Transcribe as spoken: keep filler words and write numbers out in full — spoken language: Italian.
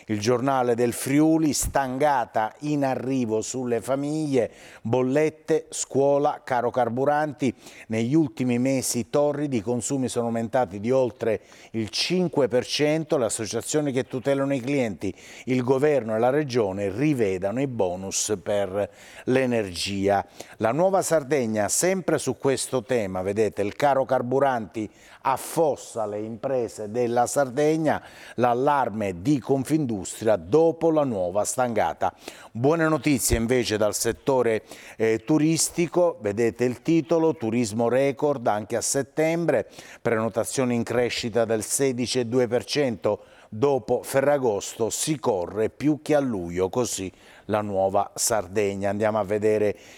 Il giornale del Friuli, stangata in arrivo sulle famiglie, bollette, scuola, caro carburanti. Negli ultimi mesi torridi i consumi sono aumentati di oltre il cinque per cento. Le associazioni che tutelano i clienti, il governo e la regione rivedano i bonus per l'energia. La Nuova Sardegna, sempre su questo tema, vedete, il caro carburanti affossa le imprese della Sardegna, l'allarme di Confindustria dopo la nuova stangata. Buone notizie invece dal settore eh, turistico, vedete il titolo, turismo record anche a settembre, prenotazioni in crescita del sedici virgola due per cento, dopo Ferragosto si corre più che a luglio, così la Nuova Sardegna. Andiamo a vedere